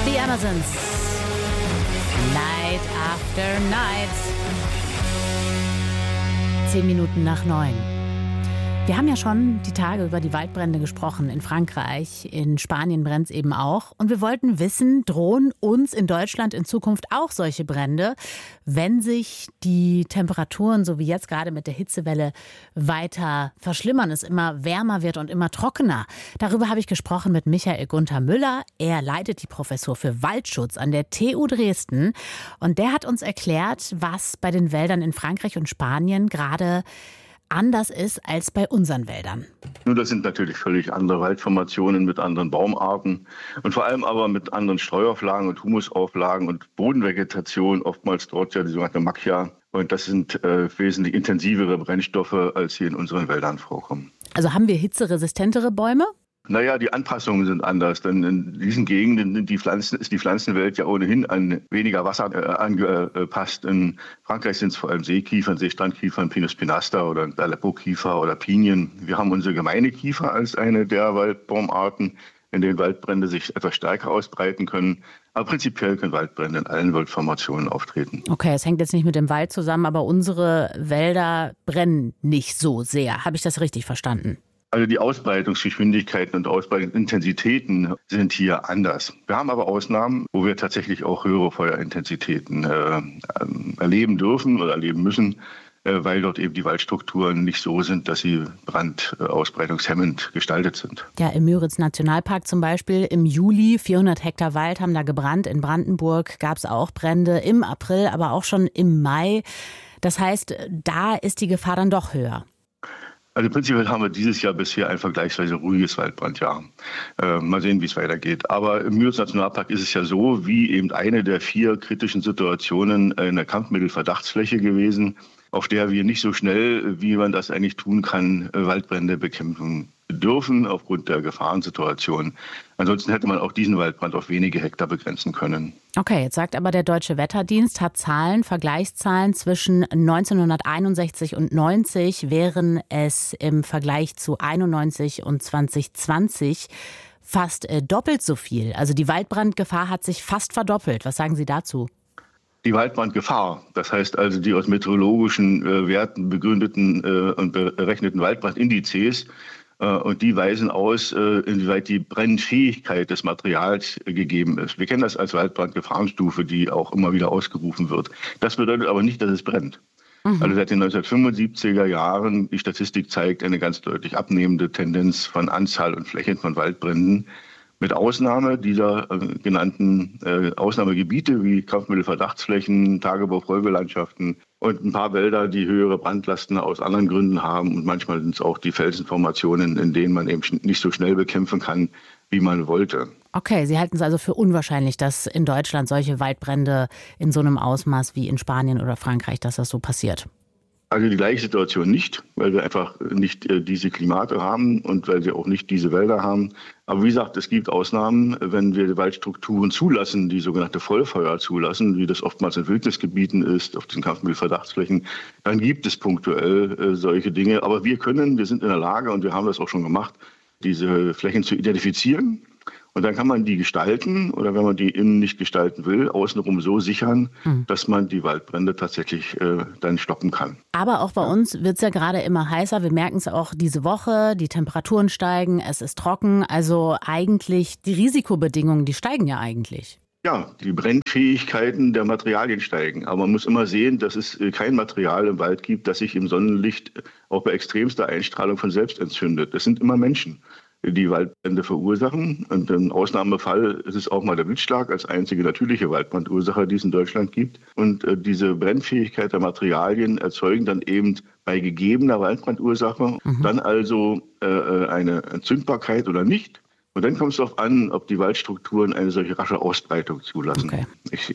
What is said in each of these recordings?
The Amazons. Night after night. 8:10. Wir haben ja schon die Tage über die Waldbrände gesprochen in Frankreich, in Spanien brennt es eben auch. Und wir wollten wissen, drohen uns in Deutschland in Zukunft auch solche Brände, wenn sich die Temperaturen, so wie jetzt gerade mit der Hitzewelle, weiter verschlimmern, es immer wärmer wird und immer trockener. Darüber habe ich gesprochen mit Michael Gunther Müller. Er leitet die Professur für Waldschutz an der TU Dresden. Und der hat uns erklärt, was bei den Wäldern in Frankreich und Spanien gerade anders ist als bei unseren Wäldern. Nun, das sind natürlich völlig andere Waldformationen mit anderen Baumarten und vor allem aber mit anderen Streuauflagen und Humusauflagen und Bodenvegetation, oftmals dort ja die sogenannte Macchia. Und das sind wesentlich intensivere Brennstoffe, als hier in unseren Wäldern vorkommen. Also haben wir hitzeresistentere Bäume? Naja, die Anpassungen sind anders, denn in diesen Gegenden ist die Pflanzenwelt ja ohnehin an weniger Wasser angepasst. In Frankreich sind es vor allem Seekiefern, Seestrandkiefern, Pinus pinaster oder Aleppo-Kiefer oder Pinien. Wir haben unsere gemeine Kiefer als eine der Waldbaumarten, in denen Waldbrände sich etwas stärker ausbreiten können. Aber prinzipiell können Waldbrände in allen Waldformationen auftreten. Okay, es hängt jetzt nicht mit dem Wald zusammen, aber unsere Wälder brennen nicht so sehr. Habe ich das richtig verstanden? Also die Ausbreitungsgeschwindigkeiten und Ausbreitungsintensitäten sind hier anders. Wir haben aber Ausnahmen, wo wir tatsächlich auch höhere Feuerintensitäten erleben dürfen oder erleben müssen, weil dort eben die Waldstrukturen nicht so sind, dass sie brandausbreitungshemmend gestaltet sind. Ja, im Müritz-Nationalpark zum Beispiel im Juli 400 Hektar Wald haben da gebrannt. In Brandenburg gab es auch Brände im April, aber auch schon im Mai. Das heißt, da ist die Gefahr dann doch höher. Also prinzipiell haben wir dieses Jahr bisher ein vergleichsweise ruhiges Waldbrandjahr. Mal sehen, wie es weitergeht. Aber im Müritz-Nationalpark ist es ja so, wie eben eine der 4 kritischen Situationen in der Kampfmittelverdachtsfläche gewesen, auf der wir nicht so schnell, wie man das eigentlich tun kann, Waldbrände bekämpfen dürfen aufgrund der Gefahrensituation. Ansonsten hätte man auch diesen Waldbrand auf wenige Hektar begrenzen können. Okay, jetzt sagt aber der Deutsche Wetterdienst, hat Vergleichszahlen zwischen 1961 und 90 wären es im Vergleich zu 91 und 2020 fast doppelt so viel. Also die Waldbrandgefahr hat sich fast verdoppelt. Was sagen Sie dazu? Die Waldbrandgefahr, das heißt also die aus meteorologischen Werten begründeten und berechneten Waldbrandindizes, und die weisen aus, inwieweit die Brennfähigkeit des Materials gegeben ist. Wir kennen das als Waldbrandgefahrenstufe, die auch immer wieder ausgerufen wird. Das bedeutet aber nicht, dass es brennt. Also seit den 1975er Jahren, die Statistik zeigt eine ganz deutlich abnehmende Tendenz von Anzahl und Flächen von Waldbränden. Mit Ausnahme dieser genannten Ausnahmegebiete wie Kampfmittelverdachtsflächen, Tagebau-Folgelandschaften und ein paar Wälder, die höhere Brandlasten aus anderen Gründen haben. Und manchmal sind es auch die Felsenformationen, in denen man eben nicht so schnell bekämpfen kann, wie man wollte. Okay, Sie halten es also für unwahrscheinlich, dass in Deutschland solche Waldbrände in so einem Ausmaß wie in Spanien oder Frankreich, dass das so passiert? Also die gleiche Situation nicht, weil wir einfach nicht diese Klimate haben und weil wir auch nicht diese Wälder haben. Aber wie gesagt, es gibt Ausnahmen, wenn wir die Waldstrukturen zulassen, die sogenannte Vollfeuer zulassen, wie das oftmals in Wildnisgebieten ist, auf den Kampfmittelverdachtsflächen, dann gibt es punktuell solche Dinge. Aber wir sind in der Lage, und wir haben das auch schon gemacht, diese Flächen zu identifizieren. Und dann kann man die gestalten oder wenn man die innen nicht gestalten will, außenrum so sichern, dass man die Waldbrände tatsächlich dann stoppen kann. Aber auch bei uns wird es ja gerade immer heißer. Wir merken es auch diese Woche. Die Temperaturen steigen, es ist trocken. Also eigentlich die Risikobedingungen, die steigen ja eigentlich. Ja, die Brennfähigkeiten der Materialien steigen. Aber man muss immer sehen, dass es kein Material im Wald gibt, das sich im Sonnenlicht auch bei extremster Einstrahlung von selbst entzündet. Das sind immer Menschen, die Waldbrände verursachen. Und im Ausnahmefall ist es auch mal der Blitzschlag als einzige natürliche Waldbrandursache, die es in Deutschland gibt. Und diese Brennfähigkeit der Materialien erzeugen dann eben bei gegebener Waldbrandursache dann also eine Entzündbarkeit oder nicht. Und dann kommt es darauf an, ob die Waldstrukturen eine solche rasche Ausbreitung zulassen. Okay. Ich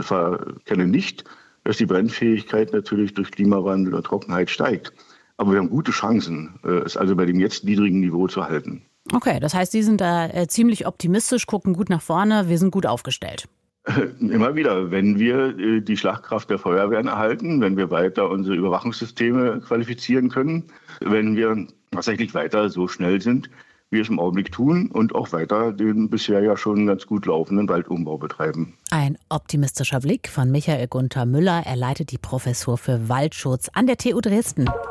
kenne nicht, dass die Brennfähigkeit natürlich durch Klimawandel und Trockenheit steigt. Aber wir haben gute Chancen, es also bei dem jetzt niedrigen Niveau zu halten. Okay, das heißt, Sie sind da ziemlich optimistisch, gucken gut nach vorne, wir sind gut aufgestellt. Immer wieder, wenn wir die Schlagkraft der Feuerwehren erhalten, wenn wir weiter unsere Überwachungssysteme qualifizieren können, wenn wir tatsächlich weiter so schnell sind, wir es im Augenblick tun und auch weiter den bisher ja schon ganz gut laufenden Waldumbau betreiben. Ein optimistischer Blick von Michael Gunther Müller. Er leitet die Professur für Waldschutz an der TU Dresden.